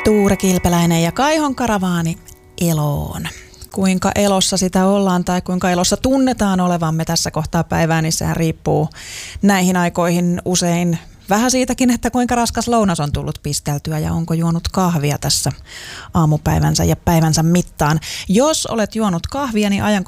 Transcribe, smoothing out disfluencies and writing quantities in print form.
Tuure Kilpeläinen ja Kaihon karavaani eloon. Kuinka elossa sitä ollaan tai kuinka elossa tunnetaan olevamme tässä kohtaa päivää, niin sehän riippuu näihin aikoihin usein vähän siitäkin, että kuinka raskas lounas on tullut pisteltyä ja onko juonut kahvia tässä aamupäivänsä ja päivänsä mittaan. Jos olet juonut kahvia, niin ajankohta